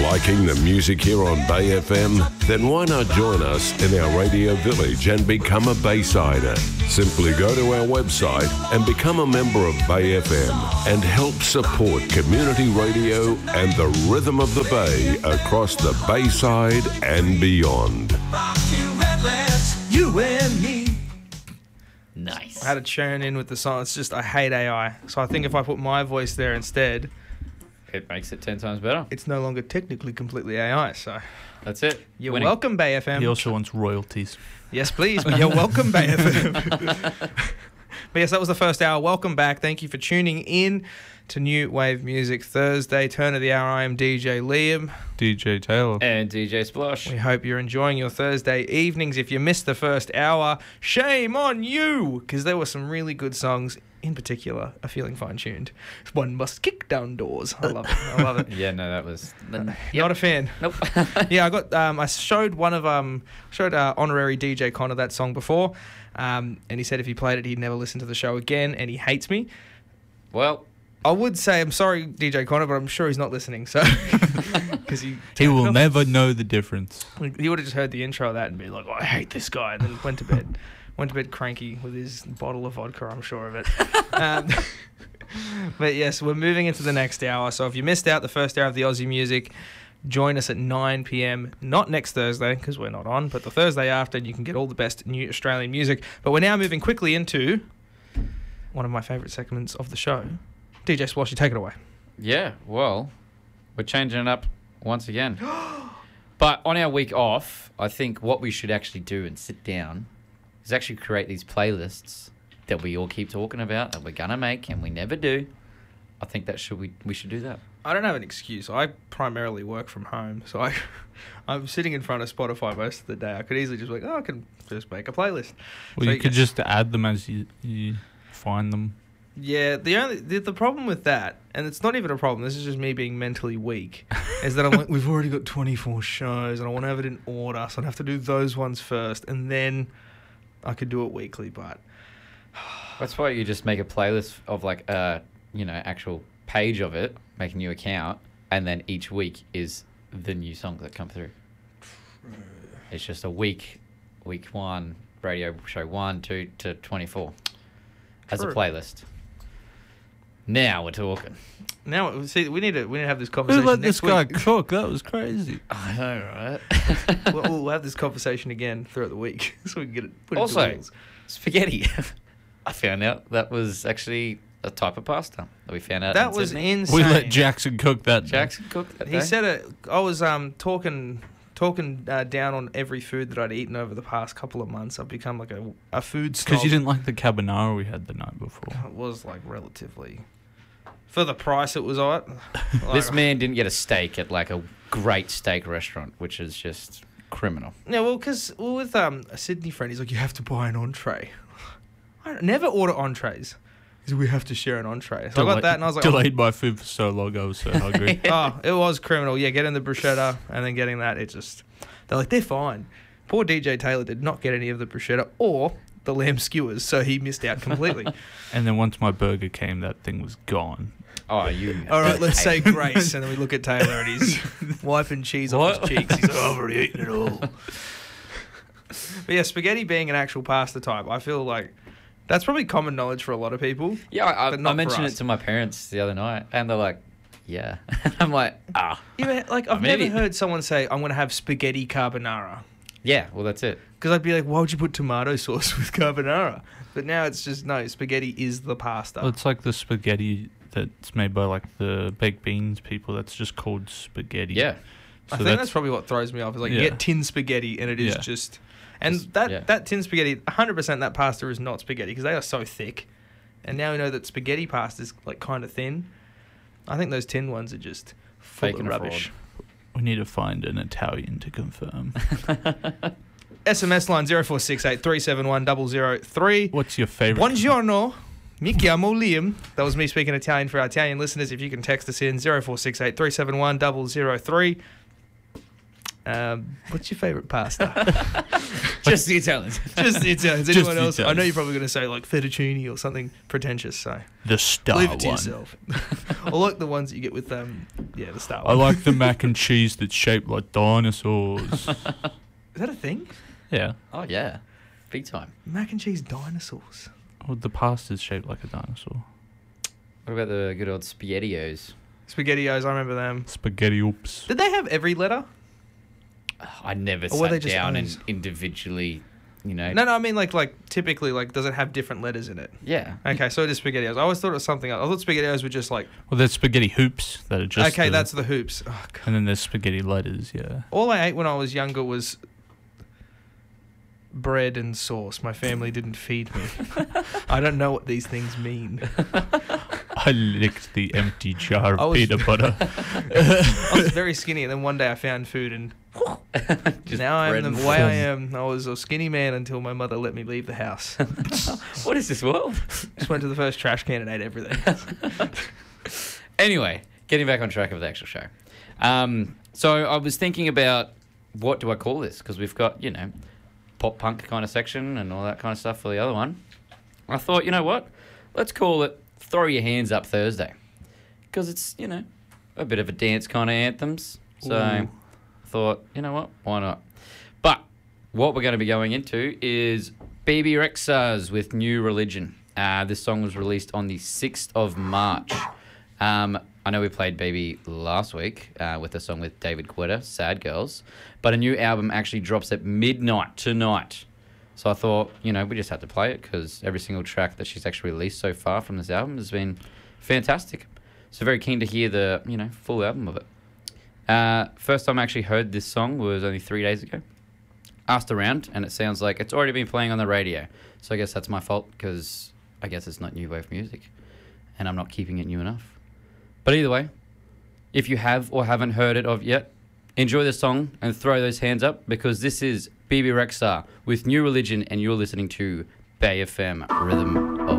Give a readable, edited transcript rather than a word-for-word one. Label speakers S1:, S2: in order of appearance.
S1: Liking the music here on Bay FM? Then why not join us in our radio village and become a Baysider? Simply go to our website and become a member of Bay FM and help support community radio and the rhythm of the Bay across the Bayside and beyond.
S2: You and me.
S3: Nice.
S2: I had to churn in with the song. It's just I hate AI. So I think if I put my voice there instead,
S3: It makes it 10 times better.
S2: it's no longer technically completely AI. So
S3: That's it.
S2: you're
S3: Winning.
S2: welcome, Bay FM.
S4: He also wants royalties.
S2: Yes, please. But you're welcome, Bay FM. But yes, that was the first hour. Welcome back. Thank you for tuning in to New Wave Music Thursday. Turn of the hour. I am DJ Liam.
S4: DJ Taylor.
S3: And DJ Splosh.
S2: We hope you're enjoying your Thursday evenings. If you missed the first hour, shame on you, because there were some really good songs. In particular, A Feeling Fine Tuned. One must kick down doors. I love it. I love it.
S3: Yeah, no, that was...
S2: Not a fan.
S3: Nope.
S2: Yeah, I got. I showed honorary DJ Connor that song before, and he said if he played it, he'd never listen to the show again, and he hates me.
S3: Well,
S2: I would say I'm sorry, DJ Connor, but I'm sure he's not listening. So, because
S4: He will never know the difference.
S2: he would have just heard the intro of that and be like, oh, I hate this guy, and then went to bed. Went to bed cranky with his bottle of vodka, I'm sure of it. But yes, we're moving into the next hour. So if you missed out the first hour of the Aussie music, join us at 9 p.m. Not next Thursday, because we're not on, but the Thursday after, and you can get all the best new Australian music. But we're now moving quickly into one of my favourite segments of the show. DJ Splashy, take it away.
S3: yeah, well, we're changing it up once again. But on our week off, I think what we should actually do and sit down is actually create these playlists that we all keep talking about that we're going to make and we never do. I think that we should do that.
S2: I don't have an excuse. I primarily work from home, so I'm sitting in front of Spotify most of the day. I could easily just be like, oh, I can just make a playlist.
S4: Well,
S2: So
S4: you could just add them as you find them.
S2: Yeah, the problem with that, and it's not even a problem, this is just me being mentally weak, is that I'm like, we've already got 24 shows, and I want to have it in order, so I'd have to do those ones first, and then I could do it weekly, but...
S3: That's why you just make a playlist of like actual page of it, make a new account, and then each week is the new songs that come through. It's just a week one, radio show 1, 2 to 24 as a
S2: True.
S3: playlist. Now we're talking.
S2: Now, see, we need to have this
S4: Who
S2: conversation
S4: let this
S2: next
S4: guy
S2: week.
S4: cook? That was crazy.
S3: I know, right?
S2: We'll have this conversation again throughout the week, so we can get it put
S3: Also,
S2: into wheels.
S3: spaghetti. I found out that was actually a type of pasta that we found out.
S2: That
S3: in
S2: was
S3: Sydney.
S2: insane.
S4: We let Jackson cook that.
S3: Jackson cooked that
S2: He
S3: day.
S2: said it. I was talking down on every food that I'd eaten over the past couple of months. I've become like a food snob.
S4: Because you didn't like the carbonara we had the night before.
S2: It was like relatively... For the price it was at.
S3: This man didn't get a steak at like a great steak restaurant, which is just criminal.
S2: Yeah, well, because with a Sydney friend, he's like, you have to buy an entree. I never order entrees. He's like, we have to share an entree. So I got that, and I was like,
S4: delayed my food for so long. I was so hungry.
S2: oh, it was criminal. Yeah, getting the bruschetta and then getting that, it just... They're like, they're fine. Poor DJ Taylor did not get any of the bruschetta or the lamb skewers, so he missed out completely.
S4: And then once my burger came, that thing was gone.
S3: Oh, you.
S2: All right, let's say grace. And then we look at Taylor and he's wiping cheese off his cheeks. He's like, I've already eaten it all. But yeah, spaghetti being an actual pasta type, I feel like that's probably common knowledge for a lot of people.
S3: Yeah, I
S2: But not for
S3: mentioned
S2: us.
S3: it to my parents the other night, and they're like, "Yeah." I'm like, "Ah,
S2: Yeah, like I've
S3: I mean,
S2: never heard someone say, I'm going to have spaghetti carbonara.
S3: yeah." Well, that's it.
S2: Because I'd be like, why would you put tomato sauce with carbonara? But now it's just, no, spaghetti is the pasta.
S4: Well, it's like the spaghetti that's made by like the baked beans people. That's just called spaghetti.
S3: Yeah,
S2: I
S4: So
S2: think that's probably what throws me off. Is like, you
S4: Yeah.
S2: get tin spaghetti and it is
S4: Yeah.
S2: just... And
S3: Just-
S2: that,
S3: yeah.
S2: that tin spaghetti, 100% that pasta is not spaghetti because they are so thick. And now we know that spaghetti pasta is like kind of thin. I think those tin ones are just full
S3: Fake
S2: of
S3: and
S2: rubbish.
S4: We need to find an Italian to confirm.
S2: SMS line 0468 371 003.
S4: What's your favorite?
S2: Buongiorno. Mi chiamo Liam. That was me speaking Italian for our Italian listeners. If you can text us in 0468 371 003. What's your favourite pasta?
S3: Just the Italians.
S2: Just the Italians.
S4: Just
S2: Anyone
S4: the
S2: else? I know
S4: Italians.
S2: you're probably going to say like fettuccine or something pretentious. So
S4: The star
S2: leave it to
S4: one.
S2: yourself. I like the ones that you get with the star
S4: I
S2: one.
S4: like the mac and cheese that's shaped like dinosaurs.
S2: Is that a thing?
S4: Yeah.
S3: Oh, yeah. Big time.
S2: Mac and cheese dinosaurs.
S4: Well, the pasta's shaped like a dinosaur.
S3: What about the good old SpaghettiOs?
S2: SpaghettiOs, I remember them.
S4: Spaghetti oops.
S2: Did they have every letter?
S3: I never
S2: Or were they
S3: sat
S2: just
S3: down and
S2: O's?
S3: individually, you know.
S2: No, I mean like typically like does it have different letters in it?
S3: Yeah.
S2: Okay, so it is SpaghettiOs. I always thought it was something else. I thought SpaghettiOs were just like
S4: Well, there's spaghetti hoops that are just.
S2: okay, that's the hoops. Oh, God.
S4: And then there's spaghetti letters, yeah.
S2: All I ate when I was younger was bread and sauce. My family didn't feed me. I don't know what these things mean.
S4: I licked the empty jar
S2: I
S4: of
S2: was-
S4: peanut butter.
S2: I was very skinny, and then one day I found food, and
S3: Just
S2: now I
S3: bread
S2: am the
S3: and
S2: way I
S3: sauce.
S2: am. I was a skinny man until my mother let me leave the house.
S3: What is this world?
S2: Just went to the first trash can and ate everything.
S3: Anyway, getting back on track of the actual show. So I was thinking about what do I call this? Because we've got, you know, pop punk kind of section and all that kind of stuff for the other one. I thought, you know what? Let's call it Throw Your Hands Up Thursday. Because it's, you know, a bit of a dance kind of anthems. So I
S4: Ooh.
S3: thought, you know what? Why not? But what we're going to be going into is Baby Rexas with New Religion. This song was released on the 6th of March. I know we played Baby last week with a song with David Guetta, Sad Girls, but a new album actually drops at midnight tonight. So I thought, you know, we just had to play it because every single track that she's actually released so far from this album has been fantastic. So very keen to hear the, you know, full album of it. First time I actually heard this song was only 3 days ago. Asked around, and it sounds like it's already been playing on the radio. So I guess that's my fault because I guess it's not new wave music, and I'm not keeping it new enough. But either way, if you have or haven't heard it of yet, enjoy the song and throw those hands up because this is BB Rexha with New Religion, and you're listening to Bay FM Rhythm of